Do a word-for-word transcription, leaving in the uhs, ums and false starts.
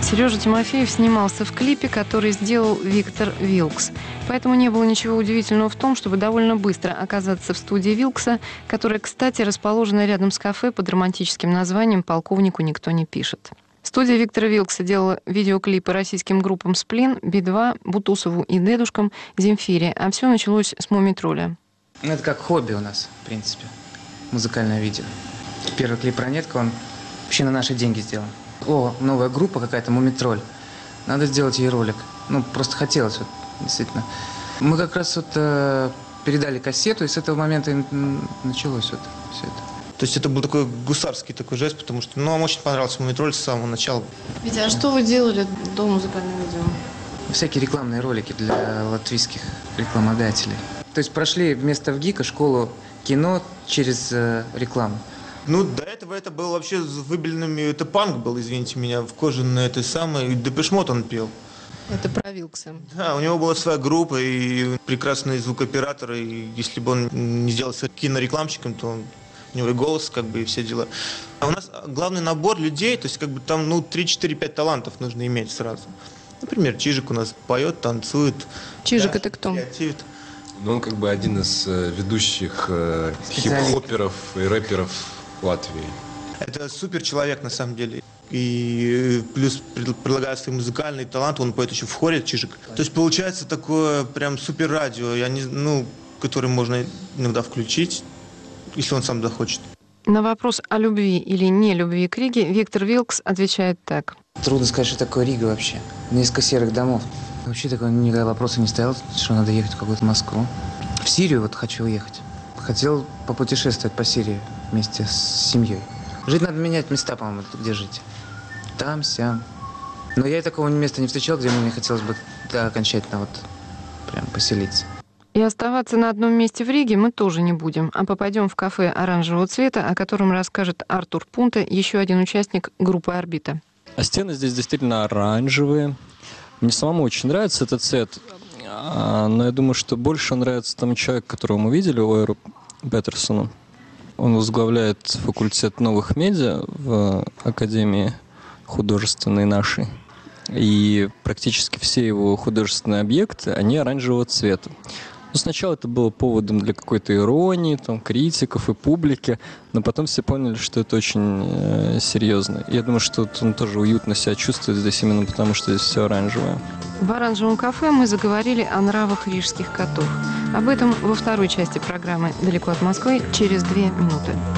Сережа Тимофеев снимался в клипе, который сделал Виктор Вилкс. Поэтому не было ничего удивительного в том, чтобы довольно быстро оказаться в студии Вилкса, которая, кстати, расположена рядом с кафе под романтическим названием «Полковнику никто не пишет». Студия Виктора Вилкса делала видеоклипы российским группам «Сплин», Би два, Бутусову и дедушкам, Земфире. А все началось с «Мумий-тролля». Это как хобби у нас, в принципе, музыкальное видео. Первый клип «Ранетка», он вообще на наши деньги сделан. О, новая группа какая-то, «Мумий-тролль». Надо сделать ей ролик. Ну, просто хотелось, вот, действительно. Мы как раз вот э, передали кассету, и с этого момента и началось вот все это. То есть это был такой гусарский такой жест, потому что, ну, нам очень понравился «Мумий-тролль» с самого начала. Витя, а что вы делали до музыкального видео? Всякие рекламные ролики для латвийских рекламодателей. То есть прошли вместо ВГИКа школу кино через э, рекламу. Ну, до этого это был вообще с выбеленными, это панк был, извините меня, в кожаной этой самой, Депеш Мод он пел. Это про Вилкса. Да, у него была своя группа и прекрасный звукооператор, и если бы он не сделался кинорекламщиком, то он, у него и голос, как бы, и все дела. А у нас главный набор людей, то есть, как бы, там, ну, три-четыре-пять талантов нужно иметь сразу. Например, Чижик у нас поет, танцует. Чижик да, это кто? Креативит. Ну, он как бы один из э, ведущих э, хип-хоперов и рэперов Латвии. Это супер человек на самом деле. И плюс предлагает свой музыкальный талант, он поет еще в хоре, Чижик. То есть получается такое прям супер радио, я не, ну, которое можно иногда включить, если он сам захочет. На вопрос о любви или не любви к Риге Виктор Вилкс отвечает так. Трудно сказать, что такое Рига вообще. Несколько серых домов. Вообще такого никогда вопроса не стоял, что надо ехать в какую-то Москву. В Сирию вот хочу уехать. Хотел попутешествовать по Сирии вместе с семьей. Жить надо менять места, по-моему, где жить. Там, сям. Но я и такого места не встречал, где мне хотелось бы да, окончательно вот прям поселиться. И оставаться на одном месте в Риге мы тоже не будем, а попадем в кафе оранжевого цвета, о котором расскажет Артур Пунте, еще один участник группы «Орбита». А стены здесь действительно оранжевые. Мне самому очень нравится этот цвет, но я думаю, что больше нравится тому человеку, которого мы видели, Уэру Петерсону. Он возглавляет факультет новых медиа в Академии художественной нашей. И практически все его художественные объекты, они оранжевого цвета. Ну, сначала это было поводом для какой-то иронии, там, критиков и публики, но потом все поняли, что это очень э, серьезно. Я думаю, что он тоже уютно себя чувствует здесь именно потому, что здесь все оранжевое. В оранжевом кафе мы заговорили о нравах рижских котов. Об этом во второй части программы «Далеко от Москвы» через две минуты.